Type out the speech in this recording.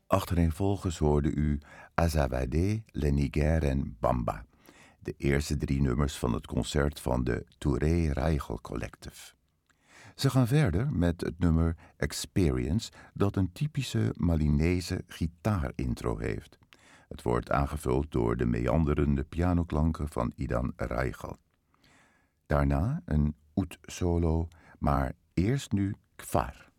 Achtereenvolgens hoorde u Azawade, Le Niger en Bamba, de eerste 3 nummers van het concert van de Touré Reichel Collective. Ze gaan verder met het nummer Experience, dat een typische Malinese gitaarintro heeft. Het wordt aangevuld door de meanderende pianoklanken van Idan Reichel. Daarna een oud solo, maar eerst nu Kfar.